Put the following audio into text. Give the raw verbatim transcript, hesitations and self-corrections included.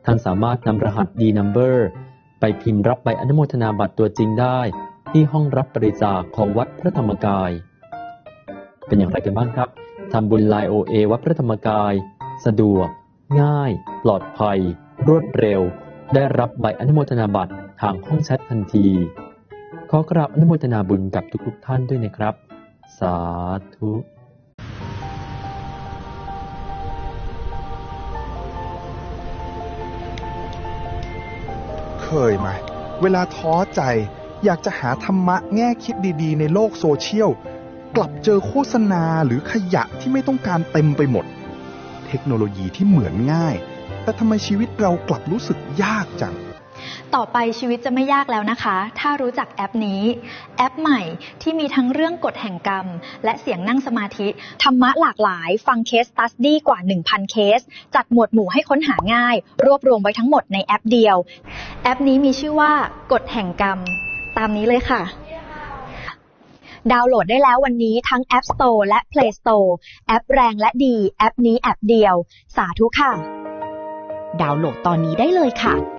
ท่านสามารถนำรหัส ดี นัมเบอร์ ไปพิมพ์รับใบอนุโมทนาบัตรตัวจริงได้ที่ห้องรับบริจาคของวัดพระธรรมกายเป็นอย่างไรกันบ้างครับทำบุญ ไลน์ โอ เอ วัดพระธรรมกายสะดวกง่ายปลอดภัยรวดเร็วได้รับใบอนุโมทนาบัตรทางห้องแชททันทีขอกราบอนุโมทนาบุญกับทุกๆท่านด้วยนะครับสาธุเคยไหมเวลาท้อใจอยากจะหาธรรมะแง่คิดดีๆในโลกโซเชียลกลับเจอโฆษณาหรือขยะที่ไม่ต้องการเต็มไปหมดเทคโนโลยีที่เหมือนง่ายแต่ทำไมชีวิตเรากลับรู้สึกยากจังต่อไปชีวิตจะไม่ยากแล้วนะคะถ้ารู้จักแอปนี้แอปใหม่ที่มีทั้งเรื่องกฎแห่งกรรมและเสียงนั่งสมาธิธรรมะหลากหลายฟังเคสสตั๊ดดี้กว่า หนึ่งพัน เคสจัดหมวดหมู่ให้ค้นหาง่ายรวบรวมไว้ทั้งหมดในแอปเดียวแอปนี้มีชื่อว่ากฎแห่งกรรมตามนี้เลยค่ะดาวน์โหลดได้แล้ววันนี้ทั้ง App Store และ Play Store แอปแรงและดีแอปนี้แอปเดียวสาธุค่ะดาวน์โหลดตอนนี้ได้เลยค่ะ